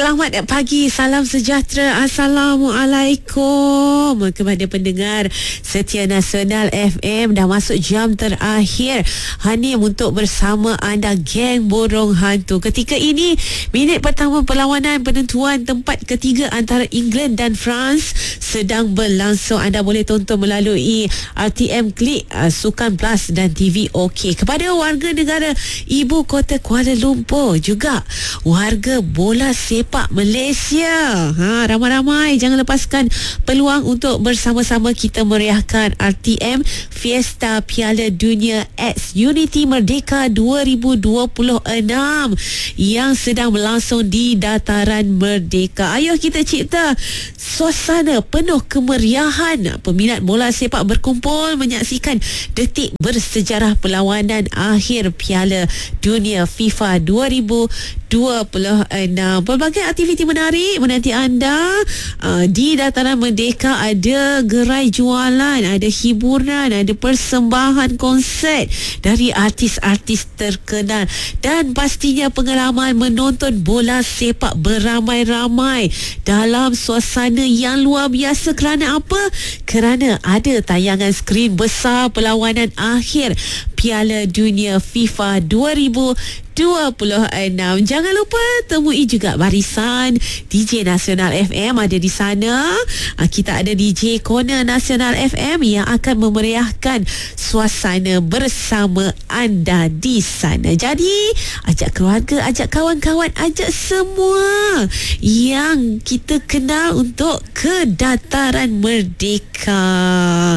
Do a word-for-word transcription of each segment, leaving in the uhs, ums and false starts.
Selamat pagi, salam sejahtera, Assalamualaikum kepada pendengar setia Nasional F M. Dah masuk jam terakhir Hanim untuk bersama anda, geng Borong Hantu. Ketika ini minit pertama perlawanan penentuan tempat ketiga antara England dan France sedang berlangsung. Anda boleh tonton melalui R T M Klik, uh, Sukan Plus dan T V OK. Kepada warga negara ibu kota Kuala Lumpur, juga warga bola sepak Malaysia, ha, ramai-ramai jangan lepaskan peluang untuk bersama-sama kita meriahkan R T M Fiesta Piala Dunia X Unity Merdeka dua ribu dua puluh enam yang sedang berlangsung di Dataran Merdeka. Ayuh kita cipta suasana penuh kemeriahan. Peminat bola sepak berkumpul menyaksikan detik bersejarah perlawanan akhir Piala Dunia FIFA dua ribu dua puluh enam. Pelbagai aktiviti menarik menanti anda. uh, Di Dataran Merdeka ada gerai jualan, ada hiburan, ada persembahan konsert dari artis-artis terkenal, dan pastinya pengalaman menonton bola sepak beramai-ramai dalam suasana yang luar biasa. Kerana apa? Kerana ada tayangan skrin besar perlawanan akhir Piala Dunia FIFA dua ribu dua puluh enam. Jangan lupa temui juga barisan D J Nasional F M ada di sana. Kita ada D J Corner Nasional F M yang akan memeriahkan suasana bersama anda di sana. Jadi ajak keluarga, ajak kawan-kawan, ajak semua yang kita kenal untuk ke Dataran Merdeka.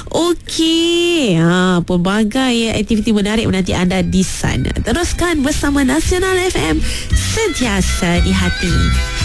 Okey, ha, pelbagai aktiviti menarik menanti anda di sana. Teruskan bersama Nasional F M, sentiasa di hati.